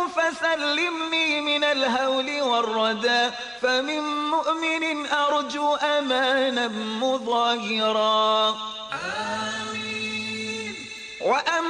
فسلمني من الهول والردى، فمن مؤمن أرجو أمانا مظاهرا. آمين.